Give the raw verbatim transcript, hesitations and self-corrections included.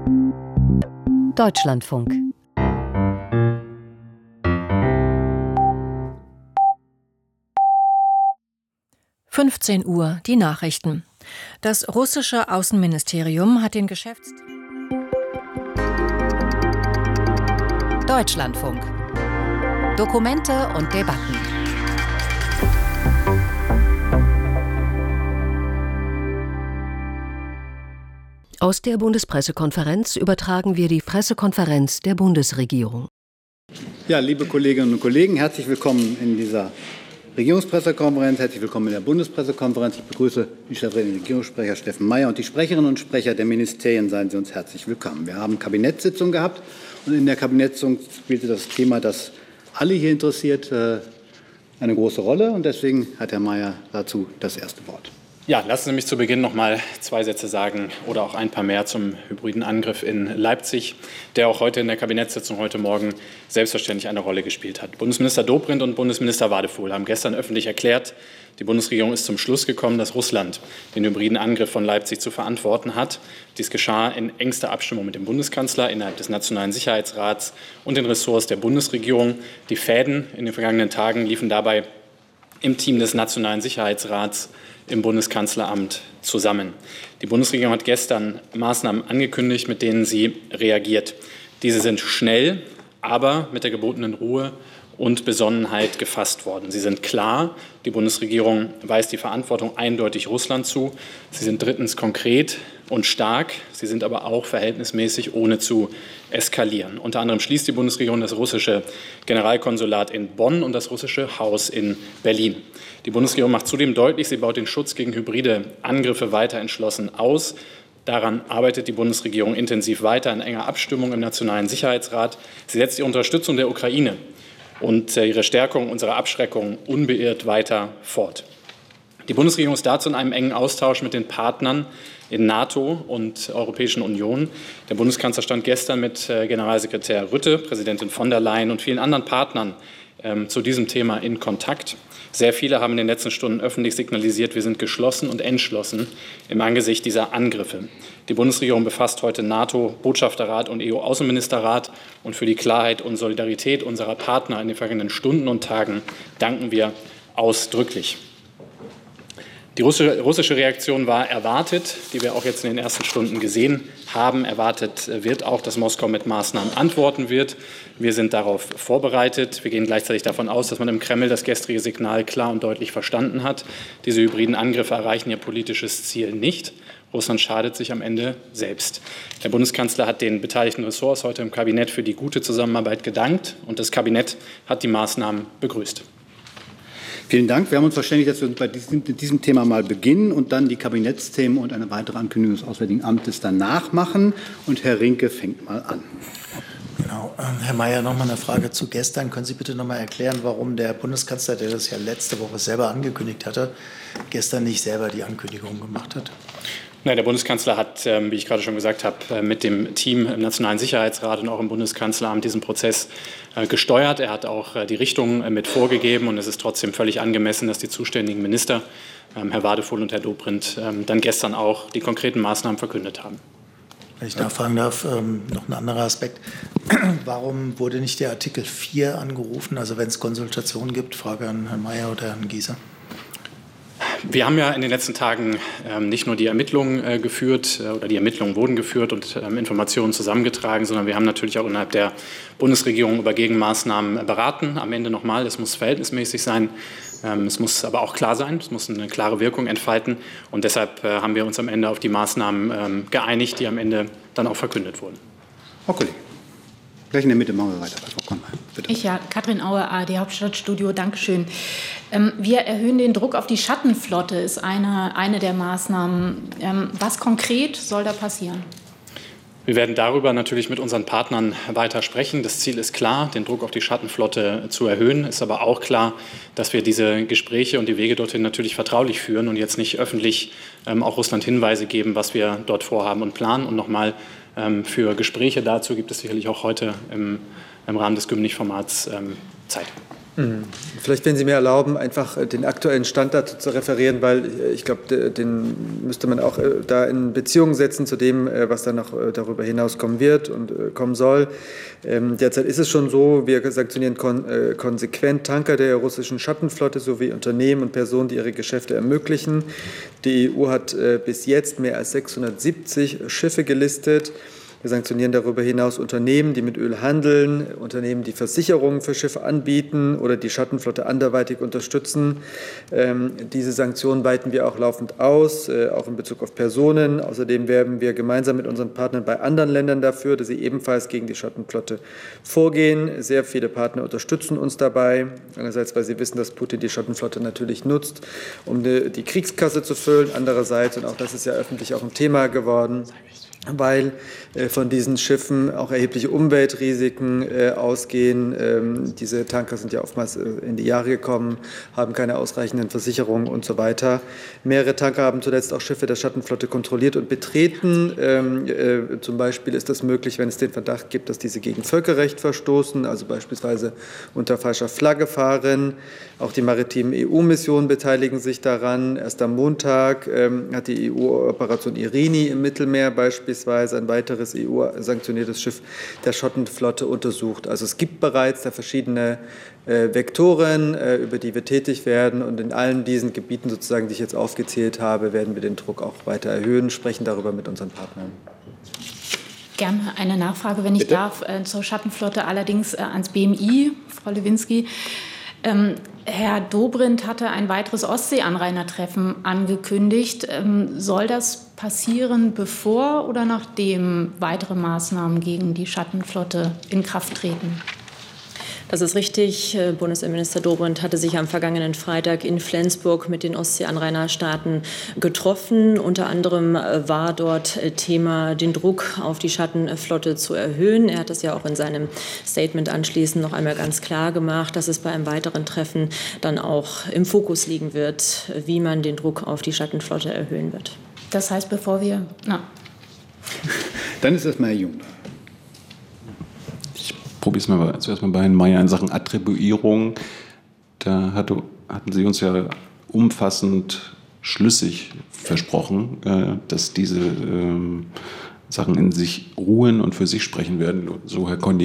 Deutschlandfunk. fünfzehn Uhr, die Nachrichten. Das russische Außenministerium hat den Geschäfts... Deutschlandfunk. Dokumente und Debatten. Aus der Bundespressekonferenz übertragen wir die Pressekonferenz der Bundesregierung. Ja, liebe Kolleginnen und Kollegen, herzlich willkommen in dieser Regierungspressekonferenz. Herzlich willkommen in der Bundespressekonferenz. Ich begrüße den stellvertretenden Regierungssprecher Steffen Mayer und die Sprecherinnen und Sprecher der Ministerien. Seien Sie uns herzlich willkommen. Wir haben Kabinettssitzung gehabt und in der Kabinettssitzung spielte das Thema, das alle hier interessiert, eine große Rolle. Und deswegen hat Herr Mayer dazu das erste Wort. Ja, lassen Sie mich zu Beginn noch mal zwei Sätze sagen oder auch ein paar mehr zum hybriden Angriff in Leipzig, der auch heute in der Kabinettssitzung heute Morgen selbstverständlich eine Rolle gespielt hat. Bundesminister Dobrindt und Bundesminister Wadefuhl haben gestern öffentlich erklärt, die Bundesregierung ist zum Schluss gekommen, dass Russland den hybriden Angriff von Leipzig zu verantworten hat. Dies geschah in engster Abstimmung mit dem Bundeskanzler innerhalb des Nationalen Sicherheitsrats und den Ressorts der Bundesregierung. Die Fäden in den vergangenen Tagen liefen dabei im Team des Nationalen Sicherheitsrats im Bundeskanzleramt zusammen. Die Bundesregierung hat gestern Maßnahmen angekündigt, mit denen sie reagiert. Diese sind schnell, aber mit der gebotenen Ruhe und Besonnenheit gefasst worden. Sie sind klar. Die Bundesregierung weist die Verantwortung eindeutig Russland zu. Sie sind drittens konkret und stark. Sie sind aber auch verhältnismäßig, ohne zu eskalieren. Unter anderem schließt die Bundesregierung das russische Generalkonsulat in Bonn und das russische Haus in Berlin. Die Bundesregierung macht zudem deutlich, sie baut den Schutz gegen hybride Angriffe weiter entschlossen aus. Daran arbeitet die Bundesregierung intensiv weiter in enger Abstimmung im Nationalen Sicherheitsrat. Sie setzt die Unterstützung der Ukraine und ihre Stärkung unserer Abschreckung unbeirrt weiter fort. Die Bundesregierung ist dazu in einem engen Austausch mit den Partnern in NATO und Europäischen Union. Der Bundeskanzler stand gestern mit Generalsekretär Rutte, Präsidentin von der Leyen und vielen anderen Partnern ähm, zu diesem Thema in Kontakt. Sehr viele haben in den letzten Stunden öffentlich signalisiert, wir sind geschlossen und entschlossen im Angesicht dieser Angriffe. Die Bundesregierung befasst heute NATO, Botschafterrat und E U-Außenministerrat. Und für die Klarheit und Solidarität unserer Partner in den vergangenen Stunden und Tagen danken wir ausdrücklich. Die russische Reaktion war erwartet, die wir auch jetzt in den ersten Stunden gesehen haben. Erwartet wird auch, dass Moskau mit Maßnahmen antworten wird. Wir sind darauf vorbereitet. Wir gehen gleichzeitig davon aus, dass man im Kreml das gestrige Signal klar und deutlich verstanden hat. Diese hybriden Angriffe erreichen ihr politisches Ziel nicht. Russland schadet sich am Ende selbst. Der Bundeskanzler hat den beteiligten Ressorts heute im Kabinett für die gute Zusammenarbeit gedankt und das Kabinett hat die Maßnahmen begrüßt. Vielen Dank. Wir haben uns verständigt, dass wir bei diesem, diesem Thema mal beginnen und dann die Kabinettsthemen und eine weitere Ankündigung des Auswärtigen Amtes danach machen. Und Herr Rinke fängt mal an. Genau. Herr Mayer, noch mal eine Frage zu gestern. Können Sie bitte noch mal erklären, warum der Bundeskanzler, der das ja letzte Woche selber angekündigt hatte, gestern nicht selber die Ankündigung gemacht hat? Nein, der Bundeskanzler hat, wie ich gerade schon gesagt habe, mit dem Team im Nationalen Sicherheitsrat und auch im Bundeskanzleramt diesen Prozess gesteuert. Er hat auch die Richtung mit vorgegeben und es ist trotzdem völlig angemessen, dass die zuständigen Minister, Herr Wadefuhl und Herr Dobrindt, dann gestern auch die konkreten Maßnahmen verkündet haben. Wenn ich nachfragen darf, noch ein anderer Aspekt. Warum wurde nicht der Artikel vier angerufen? Also wenn es Konsultationen gibt, Frage an Herrn Mayer oder Herrn Giese. Wir haben ja in den letzten Tagen ähm, nicht nur die Ermittlungen äh, geführt äh, oder die Ermittlungen wurden geführt und ähm, Informationen zusammengetragen, sondern wir haben natürlich auch innerhalb der Bundesregierung über Gegenmaßnahmen beraten. Am Ende nochmal, es muss verhältnismäßig sein, ähm, es muss aber auch klar sein, es muss eine klare Wirkung entfalten und deshalb äh, haben wir uns am Ende auf die Maßnahmen ähm, geeinigt, die am Ende dann auch verkündet wurden. Frau Kollegin, gleich in der Mitte machen wir weiter. Frau Konrad, bitte. Ich ja, Katrin Aue, A R D Hauptstadtstudio, Dankeschön. Ähm, wir erhöhen den Druck auf die Schattenflotte, ist eine, eine der Maßnahmen. Ähm, was konkret soll da passieren? Wir werden darüber natürlich mit unseren Partnern weiter sprechen. Das Ziel ist klar, den Druck auf die Schattenflotte zu erhöhen. Es ist aber auch klar, dass wir diese Gespräche und die Wege dorthin natürlich vertraulich führen und jetzt nicht öffentlich ähm, auch Russland Hinweise geben, was wir dort vorhaben und planen. Und nochmal, ähm, für Gespräche dazu gibt es sicherlich auch heute im, im Rahmen des Gymnich-Formats ähm, Zeit. Vielleicht, wenn Sie mir erlauben, einfach den aktuellen Stand dazu zu referieren, weil ich glaube, den müsste man auch da in Beziehung setzen zu dem, was dann noch darüber hinaus kommen wird und kommen soll. Derzeit ist es schon so, wir sanktionieren kon- konsequent Tanker der russischen Schattenflotte sowie Unternehmen und Personen, die ihre Geschäfte ermöglichen. Die E U hat bis jetzt mehr als sechshundertsiebzig Schiffe gelistet. Wir sanktionieren darüber hinaus Unternehmen, die mit Öl handeln, Unternehmen, die Versicherungen für Schiffe anbieten oder die Schattenflotte anderweitig unterstützen. Ähm, diese Sanktionen weiten wir auch laufend aus, äh, auch in Bezug auf Personen. Außerdem werben wir gemeinsam mit unseren Partnern bei anderen Ländern dafür, dass sie ebenfalls gegen die Schattenflotte vorgehen. Sehr viele Partner unterstützen uns dabei. Einerseits, weil sie wissen, dass Putin die Schattenflotte natürlich nutzt, um die, die Kriegskasse zu füllen. Andererseits, und auch das ist ja öffentlich auch ein Thema geworden, weil äh, von diesen Schiffen auch erhebliche Umweltrisiken äh, ausgehen. Ähm, diese Tanker sind ja oftmals äh, in die Jahre gekommen, haben keine ausreichenden Versicherungen und so weiter. Mehrere Tanker haben zuletzt auch Schiffe der Schattenflotte kontrolliert und betreten. Ähm, äh, zum Beispiel ist das möglich, wenn es den Verdacht gibt, dass diese gegen Völkerrecht verstoßen, also beispielsweise unter falscher Flagge fahren. Auch die maritimen E U-Missionen beteiligen sich daran. Erst am Montag ähm, hat die E U-Operation Irini im Mittelmeer beispielsweise ein weiteres E U-sanktioniertes Schiff der Schottenflotte untersucht. Also es gibt bereits da verschiedene äh, Vektoren, äh, über die wir tätig werden. Und in allen diesen Gebieten, sozusagen, die ich jetzt aufgezählt habe, werden wir den Druck auch weiter erhöhen, sprechen darüber mit unseren Partnern. Gerne eine Nachfrage, wenn ich Bitte? darf, äh, zur Schattenflotte, allerdings äh, ans B M I, Frau Lewinsky. Ähm, Herr Dobrindt hatte ein weiteres Ostsee-Anrainertreffen angekündigt. Ähm, soll das passieren, bevor oder nachdem weitere Maßnahmen gegen die Schattenflotte in Kraft treten? Das ist richtig. Bundesinnenminister Dobrindt hatte sich am vergangenen Freitag in Flensburg mit den Ostsee-Anrainerstaaten getroffen. Unter anderem war dort Thema, den Druck auf die Schattenflotte zu erhöhen. Er hat das ja auch in seinem Statement anschließend noch einmal ganz klar gemacht, dass es bei einem weiteren Treffen dann auch im Fokus liegen wird, wie man den Druck auf die Schattenflotte erhöhen wird. Das heißt, bevor wir... Na. Dann ist erstmal Herr Jung. Probiere es mal zuerst mal bei Herrn Mayer in Sachen Attribuierung. Da hatte, hatten Sie uns ja umfassend schlüssig versprochen, äh, dass diese äh, Sachen in sich ruhen und für sich sprechen werden. So, Herr Condier,